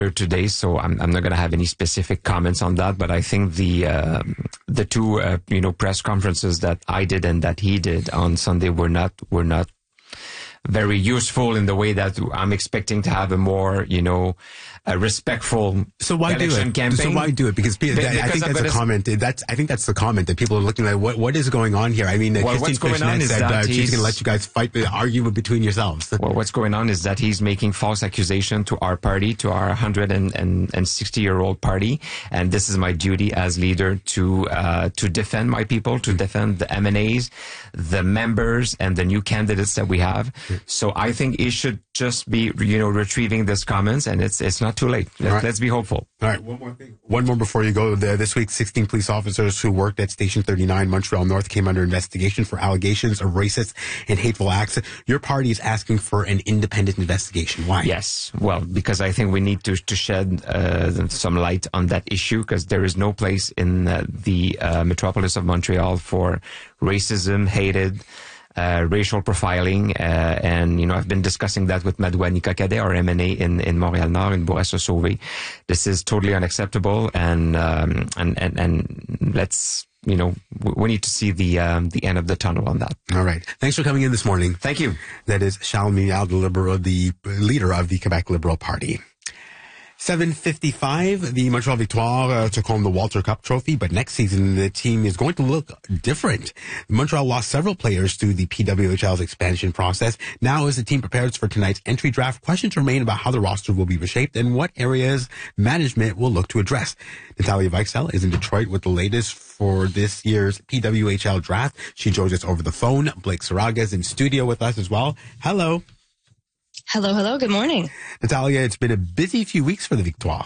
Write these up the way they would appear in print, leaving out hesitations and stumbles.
today, so I'm not going to have any specific comments on that. But I think the two press conferences that I did and that he did on Sunday were not very useful in the way that I'm expecting to have a more a respectful election campaign. So why do it? Because I think that's a comment. I think that's the comment that people are looking at. What is going on here? I mean, Christine Fishnet said she's going to let you guys fight the argument between yourselves. Well, what's going on is that he's making false accusation to our party, to our 160-year-old party, and this is my duty as leader to defend my people, to defend the MNAs, the members, and the new candidates that we have. So I think he should just be, retrieving these comments, and it's not too late. Let's be hopeful. All right, one more thing. One more before you go. This week, 16 police officers who worked at Station 39, Montreal North, came under investigation for allegations of racist and hateful acts. Your party is asking for an independent investigation. Why? Yes. Well, because I think we need to shed some light on that issue, because there is no place in the metropolis of Montreal for racism, hated, racial profiling, and I've been discussing that with Madoua Nika-Cadet, our MNA in Montréal-Nord, in Bourassa-Sauvé. This is totally unacceptable, and let's we need to see the end of the tunnel on that. All right. Thanks for coming in this morning. Thank you. That is Charles Mignard, the leader of the Quebec Liberal Party. 7:55, the Montreal Victoire took home the Walter Cup trophy, but next season the team is going to look different. Montreal lost several players through the PWHL's expansion process. Now, as the team prepares for tonight's entry draft, questions remain about how the roster will be reshaped and what areas management will look to address. Natalia Weichsel is in Detroit with the latest for this year's PWHL draft. She joins us over the phone. Blake Saraga is in studio with us as well. Hello. Hello. Good morning. Natalia, it's been a busy few weeks for the Victoire.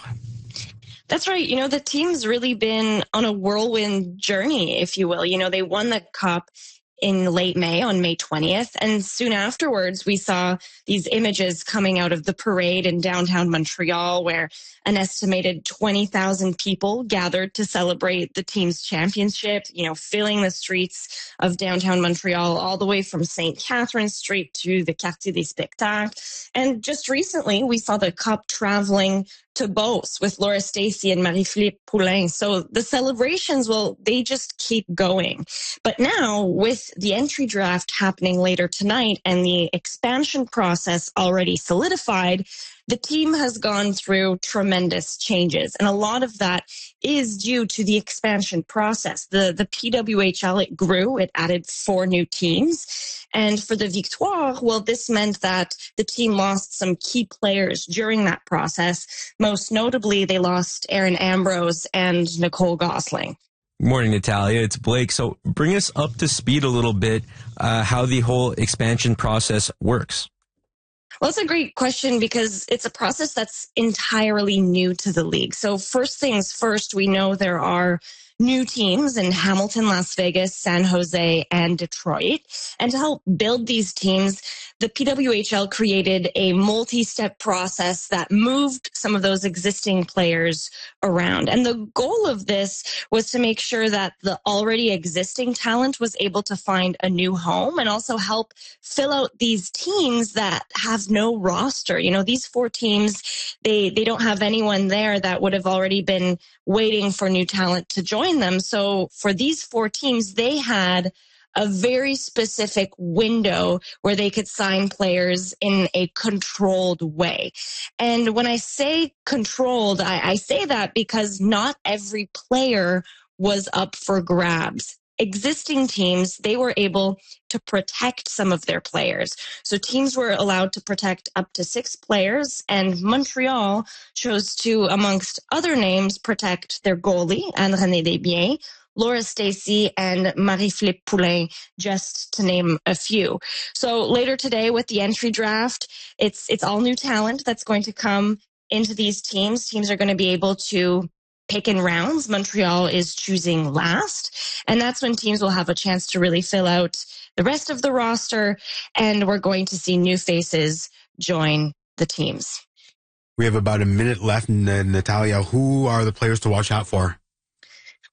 That's right. The team's really been on a whirlwind journey, if you will. They won the Cup in late May, on May 20th. And soon afterwards, we saw these images coming out of the parade in downtown Montreal, where an estimated 20,000 people gathered to celebrate the team's championship, filling the streets of downtown Montreal, all the way from St. Catherine Street to the Quartier des Spectacles. And just recently, we saw the Cup traveling to Beauce with Laura Stacey and Marie-Philippe Poulin. So the celebrations, they just keep going. But now, with the entry draft happening later tonight and the expansion process already solidified, the team has gone through tremendous changes. And a lot of that is due to the expansion process. The PWHL, it grew. It added 4 new teams. And for the Victoire, this meant that the team lost some key players during that process. Most notably, they lost Erin Ambrose and Nicole Gosling. Morning, Natalia. It's Blake. So bring us up to speed a little bit, how the whole expansion process works. Well, it's a great question because it's a process that's entirely new to the league. So first things first, we know there are new teams in Hamilton, Las Vegas, San Jose, and Detroit. And to help build these teams, the PWHL created a multi-step process that moved some of those existing players around. And the goal of this was to make sure that the already existing talent was able to find a new home and also help fill out these teams that have no roster. These 4 teams, they don't have anyone there that would have already been waiting for new talent to join them. So for these 4 teams, they had a very specific window where they could sign players in a controlled way. And when I say controlled, I say that because not every player was up for grabs. Existing teams, they were able to protect some of their players. So teams were allowed to protect up to 6 players, and Montreal chose to, amongst other names, protect their goalie, Anne-Renée Desbiens, Laura Stacey, and Marie-Philippe Poulin, just to name a few. So later today with the entry draft, it's all new talent that's going to come into these teams. Teams are going to be able to pick in rounds. Montreal is choosing last, and that's when teams will have a chance to really fill out the rest of the roster, and we're going to see new faces join the teams. We have about a minute left, Natalia. Who are the players to watch out for?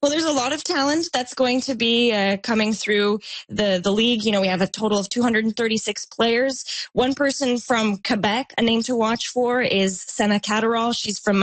Well, there's a lot of talent that's going to be coming through the league. You know, we have a total of 236 players. One person from Quebec, a name to watch for, is Senna Catterall. She's from